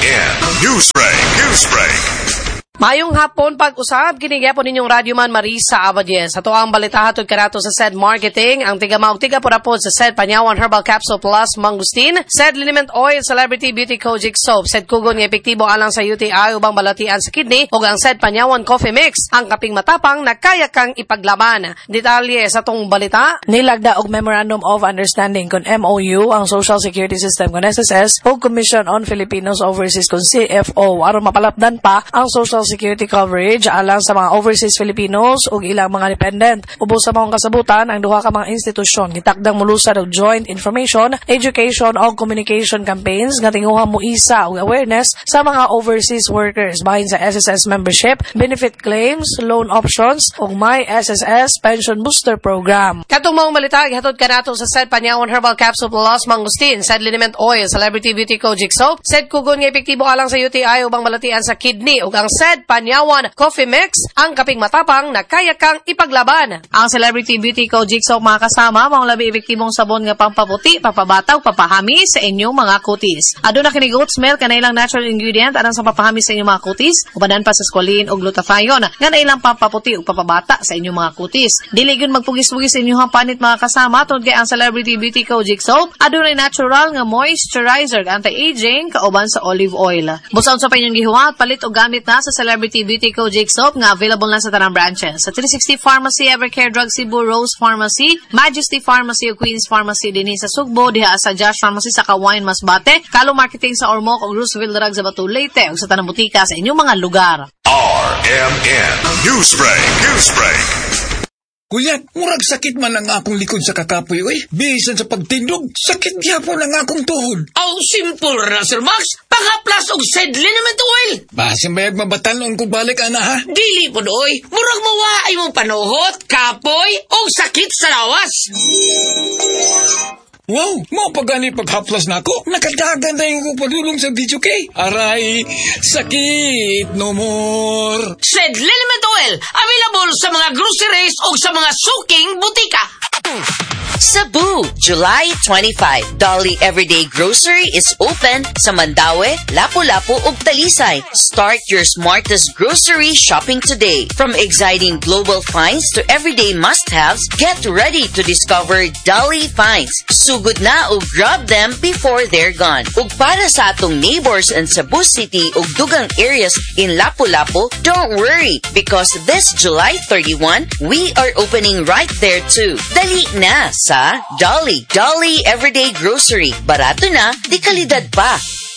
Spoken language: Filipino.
RMN Newsbreak. Mayong hapon pag-usab, kinigapon ninyong radyoman Marisa Abadies. Ato ang balita hatod kanato sa SED Marketing, ang tiga purapod sa SED Panyawan Herbal Capsule Plus Mangustin, SED Liniment Oil Celebrity Beauty Kojic Soap, SED Kugon nga epektibo alang sa UTI ubang balatian sa kidney, ug ang SED Panyawan Coffee Mix, ang kaping matapang na kaya kang ipaglaban. Detalye sa tong balita, nilagda og Memorandum of Understanding kon MOU ang Social Security System kon SSS ug Commission on Filipinos Overseas kon CFO aron mapalapdan pa ang social security coverage alang sa mga overseas Filipinos ug ilang mga dependent. Ubos sa mga kasabutan ang duha ka mga institusyon gitakdang molusad og joint information, education ug communication campaigns nga tinguha mo isa og awareness sa mga overseas workers bahin sa SSS membership, benefit claims, loan options ug My SSS Pension Booster Program. Katong mga balita gihatod kanato sa SED Panyawan Herbal Capsule Plus Mangustin, SED Liniment Oil Celebrity Beauty Kojic Soap, SED Kugon nga epektibo alang sa UTI ubang balatian sa kidney ug ang SED Panyawan Coffee Mix, ang kaping matapang na kaya kang ipaglaban. Ang Celebrity Beauty Kojic Soap mga kasama, mga labi epektibong sabon nga pampaputi, papabataw, papahami sa inyong mga kutis. Aduna kini goat's milk ka na ilang natural ingredient alang sa papahami sa inyong mga kutis, ubanan pa sa squalene o glutathione nga na ilang pampaputi o papabata sa inyong mga kutis. Dili gyud magpugis-pugis sa inyong panit mga kasama tungod kay ang Celebrity Beauty Kojic Soap adunay natural nga moisturizer, anti-aging kauban sa olive oil. Busaon sa inyong gihuwat, palit o gamit na sa Celebrity Beauty Kojic Soap nga available na sa tanang branches. Sa 360 Pharmacy, Evercare Drug Cebu, Rose Pharmacy, Majesty Pharmacy o Queen's Pharmacy din sa Sugbo, diha sa Josh Pharmacy sa Kawayan Masbate, Kalo Marketing sa Ormoc o Roosevelt Drug sa Batu Leyte o sa tanang butika sa inyong mga lugar. RMN Newsbreak. Kuya, murag sakit man ang akong likod sa kakapoy, oy. Bisan sa pagtindog, sakit gyapon ang akong tuhod. Oh, simple ra, Sir Max. Pangaplas og SED Liniment Oil. Basin bayag mabatanon kung balik, ana, ha? Dili po doy. Murag mawaay mong panuhot, kapoy, o sakit sa lawas. Wow, mo pagani paghaplas na ako. Nakadagan na yung padulong sa video kay. Aray, sakit, no more. SED Liniment Oil. Available sa mga groceries o sa mga suking butika. Cebu, July 25. Dolly Everyday Grocery is open sa Mandaue, Lapu-Lapu ug Talisay. Start your smartest grocery shopping today. From exciting global finds to everyday must-haves, get ready to discover Dolly finds. Sugod na ug grab them before they're gone. Ug para sa atong neighbors in Cebu City ug dugang areas in Lapu-Lapu, don't worry because this July 31, we are opening right there too. Dali na sa Dolly Everyday Grocery. Barato na, di kalidad pa.